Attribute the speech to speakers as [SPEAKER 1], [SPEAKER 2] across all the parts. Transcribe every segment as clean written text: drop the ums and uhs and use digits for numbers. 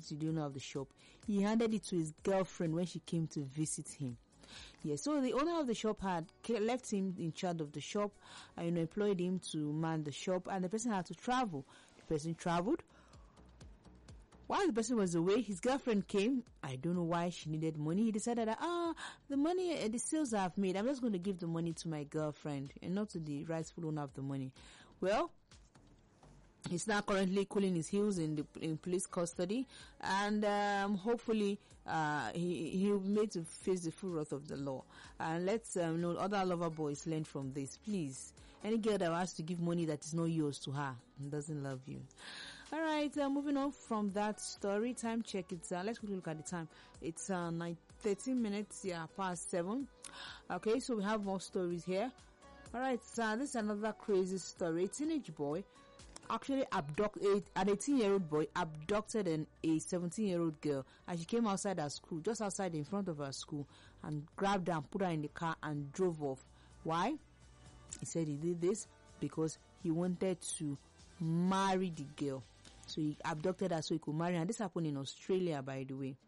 [SPEAKER 1] it to the owner of the shop. He handed it to his girlfriend when she came to visit him. Yes, so the owner of the shop had left him in charge of the shop and employed him to man the shop, and the person had to travel. The person traveled. While the person was away, his girlfriend came. I don't know why she needed money. He decided that, the money, the sales I've made, I'm just going to give the money to my girlfriend and not to the rightful owner of the money. Well, he's now currently cooling his heels in police custody, and hopefully he'll be made to face the full wrath of the law. And let's other lover boys learn from this, please. Any girl that has to give money that is not yours to her doesn't love you. All right, moving on from that story. Time check. It's let's quickly look at the time. It's 13 minutes past 7. Okay, so we have more stories here. All right, this is another crazy story. A teenage boy actually an 18-year-old boy abducted a 17-year-old girl, and she came outside her school, just outside in front of her school, and grabbed her and put her in the car and drove off. Why? He said he did this because he wanted to marry the girl. So he abducted her so he could marry her. And this happened in Australia, by the way.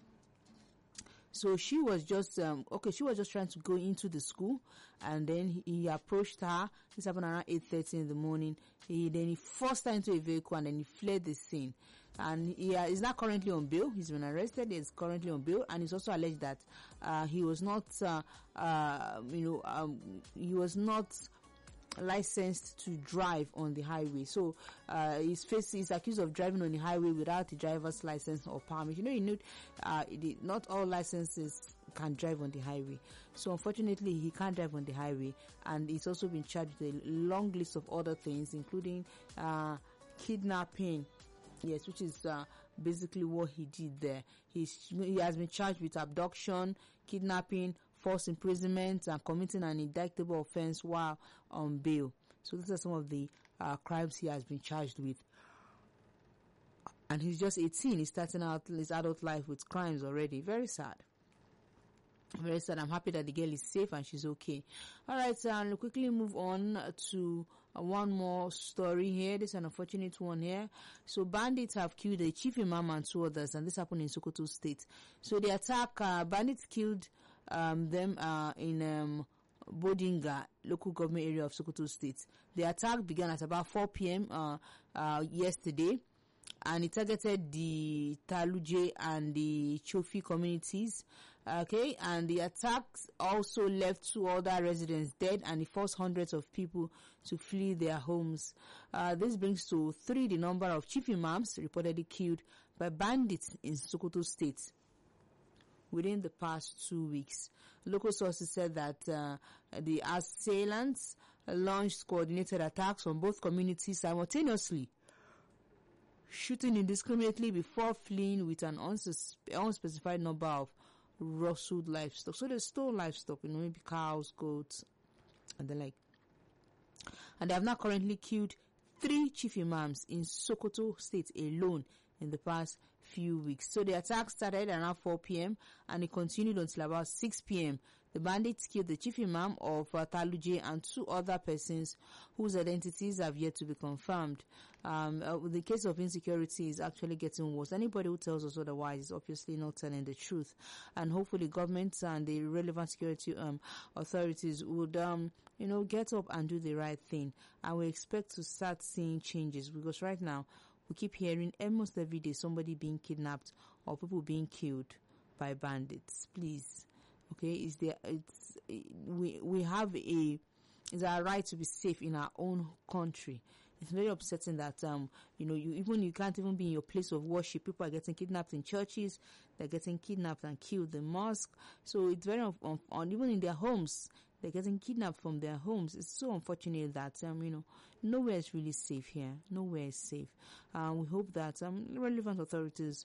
[SPEAKER 1] So she was just she was just trying to go into the school, and then he approached her. This happened around 8:30 in the morning. He forced her into a vehicle, and then he fled the scene. And he is now currently on bail. He's been arrested. He's currently on bail, and he's also alleged that he was not he was not licensed to drive on the highway. So he's accused of driving on the highway without a driver's license or permit. Not all licenses can drive on the highway. So unfortunately, he can't drive on the highway, and he's also been charged with a long list of other things, including kidnapping. Yes, which is basically what he did there. He has been charged with abduction, kidnapping, false imprisonment, and committing an indictable offense while on bail. So these are some of the crimes he has been charged with. And he's just 18. He's starting out his adult life with crimes already. Very sad. Very sad. I'm happy that the girl is safe and she's okay. Alright, so I'll quickly move on to one more story here. This is an unfortunate one here. So bandits have killed a chief imam and 2 others, and this happened in Sokoto State. So the attack, bandits killed them in Bodinga, local government area of Sokoto State. The attack began at about 4 p.m. Yesterday, and it targeted the Taluje and the Chofi communities. Okay, and the attacks also left 2 other residents dead, and it forced hundreds of people to flee their homes. This brings to 3 the number of chief imams reportedly killed by bandits in Sokoto State within the past 2 weeks. Local sources said that the assailants launched coordinated attacks on both communities simultaneously, shooting indiscriminately before fleeing with an unspecified number of rustled livestock. So they stole livestock, maybe cows, goats, and the like. And they have now currently killed 3 chief imams in Sokoto State alone in the past few weeks. So the attack started around 4 p.m. and it continued until about 6 p.m. The bandits killed the chief imam of Taluje and 2 other persons whose identities have yet to be confirmed. The case of insecurity is actually getting worse. Anybody who tells us otherwise is obviously not telling the truth. And hopefully governments and the relevant security authorities would get up and do the right thing. And we expect to start seeing changes, because right now we keep hearing almost every day somebody being kidnapped or people being killed by bandits. Please. Okay, we have it's our right to be safe in our own country. It's very upsetting that you can't even be in your place of worship. People are getting kidnapped in churches, they're getting kidnapped and killed in mosque. So it's very even in their homes, they're getting kidnapped from their homes. It's so unfortunate that nowhere is really safe here. Nowhere is safe. We hope that relevant authorities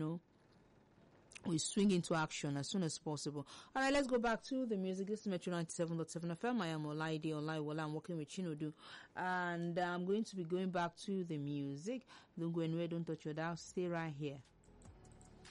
[SPEAKER 1] we swing into action as soon as possible. Alright, let's go back to the music. This is Metro 97.7 FM. I am Olaide Olaiwola. I'm working with Chinodu. And I'm going to be going back to the music. Don't go anywhere. Don't touch your dial. Stay right here.